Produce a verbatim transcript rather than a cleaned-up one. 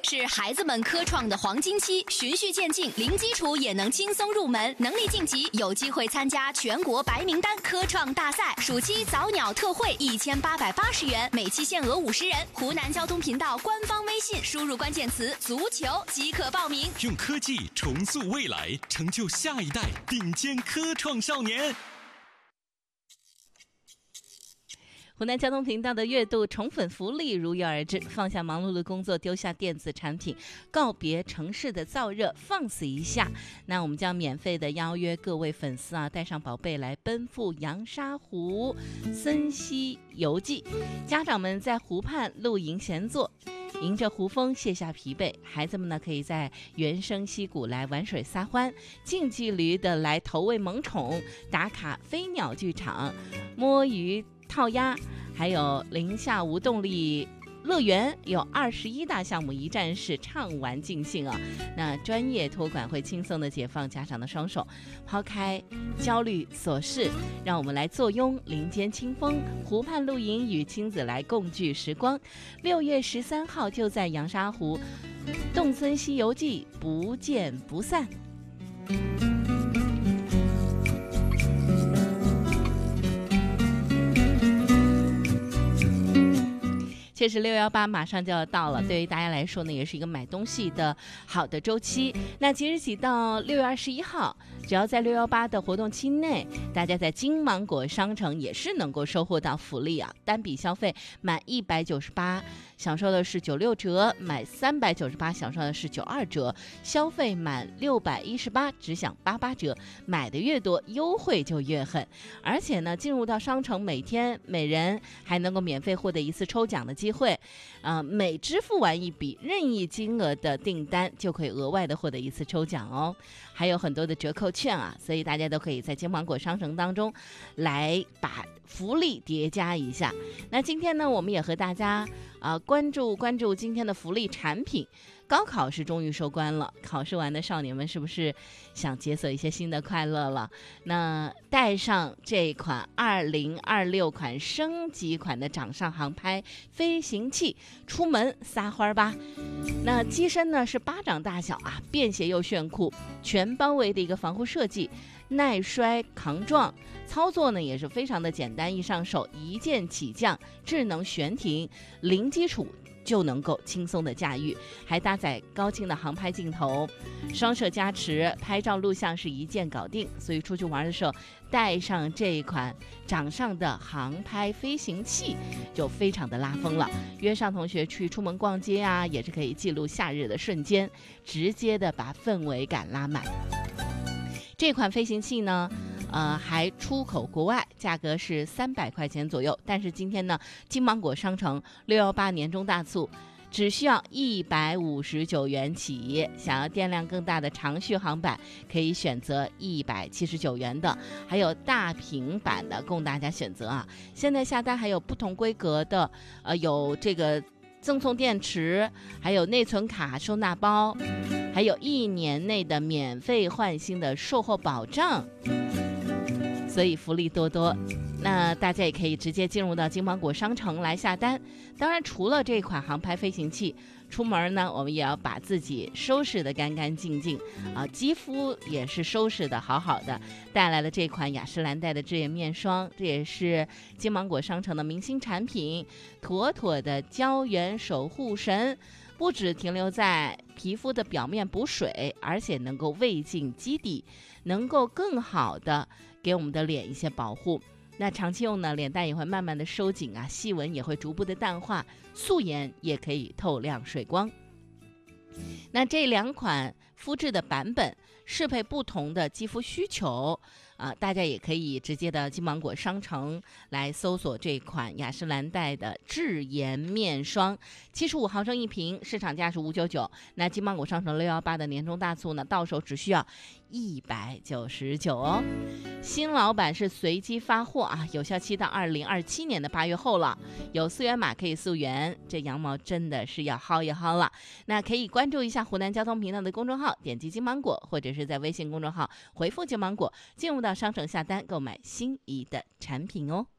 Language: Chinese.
是孩子们科创的黄金期，循序渐进，零基础也能轻松入门，能力晋级有机会参加全国白名单科创大赛。暑期早鸟特惠一千八百八十元，每期限额五十人。湖南交通频道官方微信输入关键词“足球”即可报名。 用科技重塑未来，成就下一代顶尖科创少年。 湖南交通频道的月度宠粉福利如约而至，放下忙碌的工作，丢下电子产品，告别城市的燥热，放肆一下。那我们将免费的邀约各位粉丝啊，带上宝贝来奔赴阳沙湖森溪游记。家长们在湖畔露营闲坐，迎着湖风卸下疲惫，孩子们呢可以在原生溪谷来玩水撒欢，近距离的来投喂萌宠，打卡飞鸟剧场，摸鱼套鸭，还有宁夏无动力乐园有二十一大项目一站式畅玩尽兴啊！那专业托管会轻松的解放家长的双手，抛开焦虑琐事，让我们来坐拥林间清风，湖畔露营，与亲子来共聚时光。六月十三号就在阳沙湖洞森溪游记，不见不散。确实，六幺八马上就要到了，对于大家来说呢，也是一个买东西的好的周期。那即日起到六月二十一号，只要在六幺八的活动期内，大家在金芒果商城也是能够收获到福利啊！单笔消费满一百九十八，享受的是九六折；买三百九十八，享受的是九二折；消费满六百一十八，只享八八折。买的越多，优惠就越狠。而且呢，进入到商城，每天每人还能够免费获得一次抽奖的机会。机会，呃，每支付完一笔任意金额的订单，就可以额外的获得一次抽奖哦，还有很多的折扣券啊，所以大家都可以在金芒果商城当中来把福利叠加一下。那今天呢，我们也和大家啊、呃、关注关注今天的福利产品。高考是终于收官了，考试完的少年们是不是想解锁一些新的快乐了？那带上这款二零二六款升级款的掌上航拍飞行器，出门撒欢吧。那机身呢是巴掌大小啊，便携又炫酷，全包围的一个防护设计，耐摔抗撞，操作呢也是非常的简单易上手，一键起降，智能悬停，零基础就能够轻松的驾驭，还搭载高清的航拍镜头，双摄加持，拍照录像是一键搞定。所以出去玩的时候，带上这一款掌上的航拍飞行器，就非常的拉风了。约上同学去出门逛街啊，也是可以记录夏日的瞬间，直接的把氛围感拉满。这款飞行器呢，呃，还出口国外，价格是三百块钱左右。但是今天呢，金芒果商城六幺八年终大促，只需要一百五十九元起。想要电量更大的长续航版，可以选择一百七十九元的，还有大屏版的供大家选择啊。现在下单还有不同规格的，呃，有这个赠送电池，还有内存卡收纳包，还有一年内的免费换新的售后保障，所以福利多多。那大家也可以直接进入到金芒果商城来下单。当然，除了这款航拍飞行器，出门呢，我们也要把自己收拾得干干净净啊，肌肤也是收拾得好好的。带来了这款雅诗兰黛的智妍面霜，这也是金芒果商城的明星产品，妥妥的胶原守护神。不只停留在皮肤的表面补水，而且能够未进基底，能够更好的给我们的脸一些保护。那长期用呢，脸蛋也会慢慢的收紧啊，细纹也会逐步的淡化，素颜也可以透亮水光。那这两款肤质的版本适配不同的肌肤需求啊、呃，大家也可以直接的金芒果商城来搜索这款雅诗兰黛的智妍面霜，七十五毫升一瓶，市场价是五九九。那金芒果商城六幺八的年终大促呢，到手只需要一百九十九哦。新老版是随机发货啊，有效期到二零二七年的八月后了，有四元码可以溯源，这羊毛真的是要薅一薅了。那可以关注一下湖南交通频道的公众号，点击金芒果，或者是在微信公众号回复金芒果，进入到商城下单购买心仪的产品哦。